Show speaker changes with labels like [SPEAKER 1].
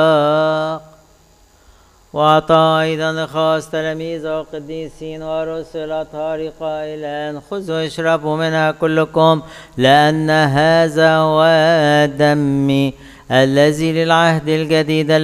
[SPEAKER 1] وأعطى أيضا لخاص تلاميذه والقديسين ورسل أطهار قائلا خذوا اشربوا منها كلكم لأن هذا هو دمي الذي للعهد الجديد